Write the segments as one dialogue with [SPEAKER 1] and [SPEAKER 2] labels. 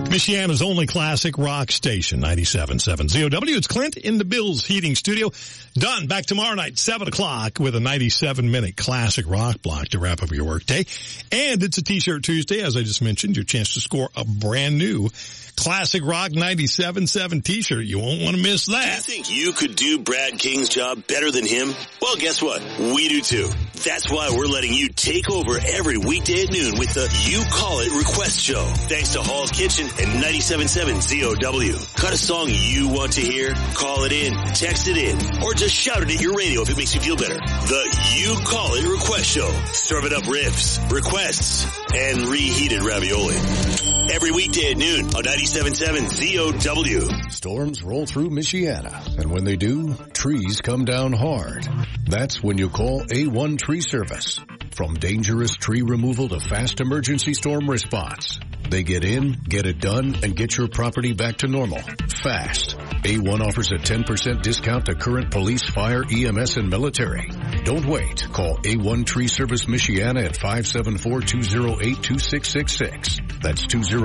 [SPEAKER 1] Michiana's only classic rock station, 97.7 ZOW. It's Clint in the Bill's Heating Studio. Done. Back tomorrow night, 7 o'clock, with a 97-minute classic rock block to wrap up your workday. And it's a T-shirt Tuesday, as I just mentioned, your chance to score a brand new Classic Rock 97.7 T-shirt. You won't want to miss that.
[SPEAKER 2] Do you think you could do Brad King's job better than him? Well, guess what? We do too. That's why we're letting you take over every weekday at noon with the You Call It Request Show. Thanks to Hall's Kitchen and 97.7 ZOW. Got a song you want to hear? Call it in, text it in, or just shout it at your radio if it makes you feel better. The You Call It Request Show. Serving up riffs, requests, and reheated ravioli. Every weekday at noon on 97.7 ZOW.
[SPEAKER 3] Storms roll through Michiana, and when they do, trees come down hard. That's when you call A1 Tree Service. From dangerous tree removal to fast emergency storm response, they get in, get it done, and get your property back to normal. Fast. A1 offers a 10% discount to current police, fire, EMS, and military. Don't wait. Call A1 Tree Service Michiana at 574-208-2666. That's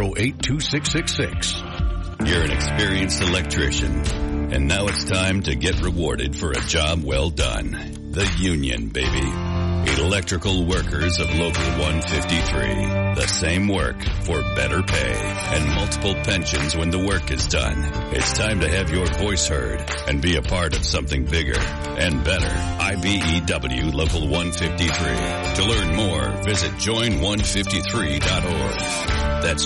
[SPEAKER 3] 208-2666.
[SPEAKER 4] You're an experienced electrician, and now it's time to get rewarded for a job well done. The union, baby. Electrical workers of Local 153. The same work for better pay and multiple pensions when the work is done. It's time to have your voice heard and be a part of something bigger and better. IBEW Local 153. To learn more, visit join153.org. That's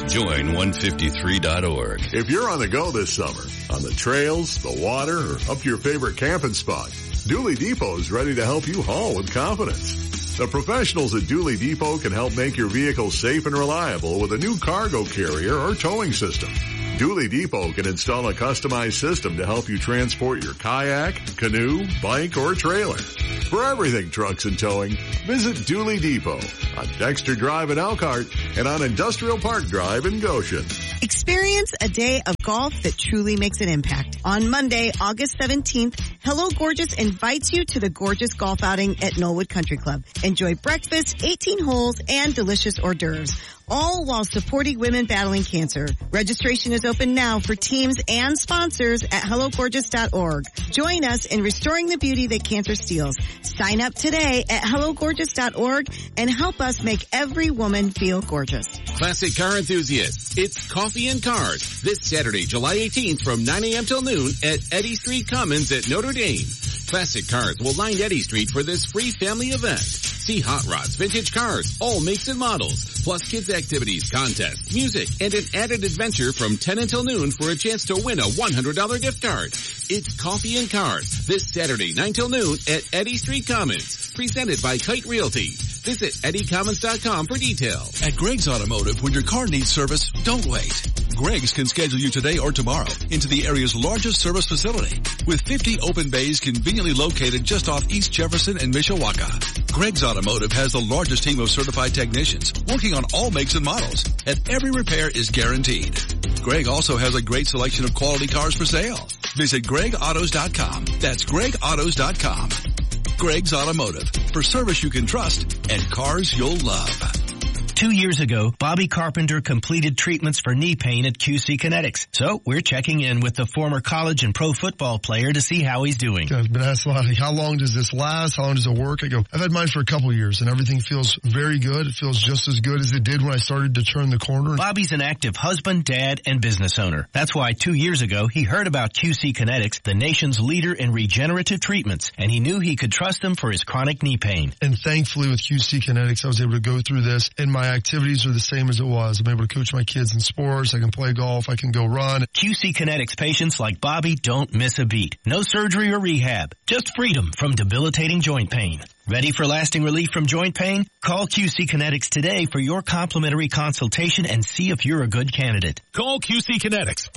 [SPEAKER 4] join153.org.
[SPEAKER 5] If you're on the go this summer, on the trails, the water, or up to your favorite camping spot, Dooley Depot is ready to help you haul with confidence. The professionals at Dooley Depot can help make your vehicle safe and reliable with a new cargo carrier or towing system. Dooley Depot can install a customized system to help you transport your kayak, canoe, bike, or trailer. For everything trucks and towing, visit Dooley Depot on Dexter Drive in Elkhart and on Industrial Park Drive in Goshen.
[SPEAKER 6] Experience a day of golf that truly makes an impact. On Monday, August 17th, Hello Gorgeous invites you to the Gorgeous Golf Outing at Knollwood Country Club. Enjoy breakfast, 18 holes, and delicious hors d'oeuvres, all while supporting women battling cancer. Registration is open now for teams and sponsors at HelloGorgeous.org. Join us in restoring the beauty that cancer steals. Sign up today at HelloGorgeous.org and help us make every woman feel gorgeous.
[SPEAKER 7] Classic car enthusiasts, it's Coffee and Cars this Saturday, July 18th from 9 a.m. till noon at Eddy Street Commons at Notre Dame. Classic Cars will line Eddy Street for this free family event. See hot rods, vintage cars, all makes and models, plus kids activities, contests, music, and an added adventure from 10 until noon for a chance to win a $100 gift card. It's Coffee and Cars this Saturday, 9 till noon at Eddy Street Commons, presented by Kite Realty. Visit eddycommons.com for details.
[SPEAKER 8] At Greg's Automotive, when your car needs service, don't wait. Greg's can schedule you today or tomorrow into the area's largest service facility with 50 open bays conveniently located just off East Jefferson and Mishawaka. Greg's Automotive has the largest team of certified technicians working on all makes and models, and every repair is guaranteed. Greg also has a great selection of quality cars for sale. Visit GregAutos.com. That's GregAutos.com. Greg's Automotive, for service you can trust and cars you'll love.
[SPEAKER 9] 2 years ago, Bobby Carpenter completed treatments for knee pain at QC Kinetics. So we're checking in with the former college and pro football player to see how he's doing.
[SPEAKER 10] I've been asked a lot, how long does this last? How long does it work? I go, I've had mine for a couple of years and everything feels very good. It feels just as good as it did when I started to turn the corner.
[SPEAKER 9] Bobby's an active husband, dad, and business owner. That's why 2 years ago, he heard about QC Kinetics, the nation's leader in regenerative treatments, and he knew he could trust them for his chronic knee pain.
[SPEAKER 10] And thankfully with QC Kinetics, I was able to go through this, and my activities are the same as it was. I'm able to coach my kids in sports. I can play golf. I can go run.
[SPEAKER 9] QC Kinetics patients like Bobby don't miss a beat. No surgery or rehab. Just freedom from debilitating joint pain. Ready for lasting relief from joint pain? Call QC Kinetics today for your complimentary consultation and see if you're a good candidate.
[SPEAKER 11] Call QC Kinetics,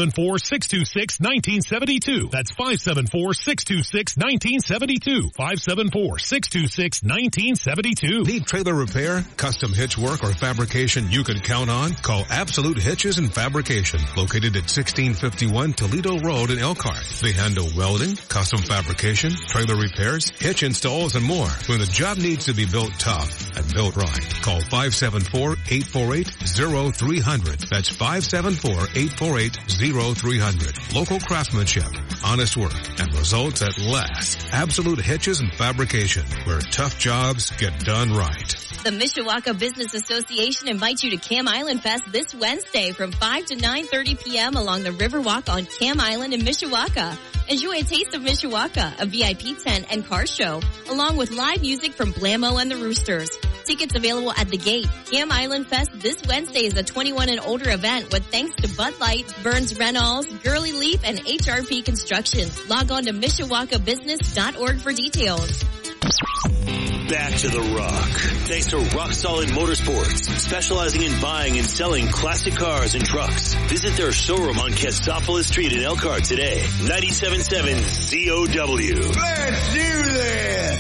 [SPEAKER 11] 574-626-1972. That's 574-626-1972. 574-626-1972.
[SPEAKER 12] Need trailer repair, custom hitch work, or fabrication you can count on? Call Absolute Hitches and Fabrication, located at 1651 Toledo Road in Elkhart. They handle welding, custom fabrication, trailer repairs, hitch installs, and more. more. When the job needs to be built tough and built right, call 574-848-0300. That's 574-848-0300. Local craftsmanship, honest work, and results at last. Absolute Hitches and Fabrication, where tough jobs get done right.
[SPEAKER 13] The Mishawaka Business Association invites you to Cam Island Fest this Wednesday from 5 to 9:30 p.m. along the Riverwalk on Cam Island in Mishawaka. Enjoy a taste of Mishawaka, a VIP tent and car show, along with live music from Blammo and the Roosters. Tickets available at the gate. Cam Island Fest this Wednesday is a 21 and older event with thanks to Bud Light, Burns Reynolds, Girly Leaf, and HRP Construction. Log on to MishawakaBusiness.org for details.
[SPEAKER 2] Back to the rock. Thanks to Rock Solid Motorsports, specializing in buying and selling classic cars and trucks. Visit their showroom on Cassopolis Street in Elkhart today. 97.7 ZOW.
[SPEAKER 14] Let's do this!